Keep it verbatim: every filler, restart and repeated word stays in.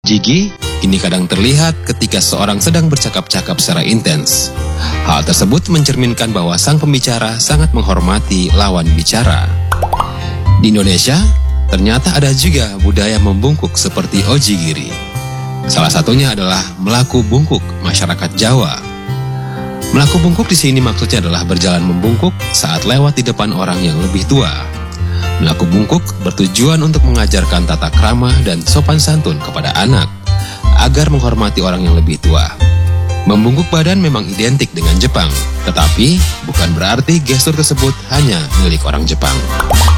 Jigi kini kadang terlihat ketika seorang sedang bercakap-cakap secara intens. Hal tersebut mencerminkan bahwa sang pembicara sangat menghormati lawan bicara. Di Indonesia, ternyata ada juga budaya membungkuk seperti ojigiri. Salah satunya adalah melaku bungkuk masyarakat Jawa. Melaku bungkuk di sini maksudnya adalah berjalan membungkuk saat lewat di depan orang yang lebih tua. Melaku bungkuk bertujuan untuk mengajarkan tata krama dan sopan santun kepada anak, agar menghormati orang yang lebih tua. Membungkuk badan memang identik dengan Jepang, tetapi bukan berarti gestur tersebut hanya milik orang Jepang.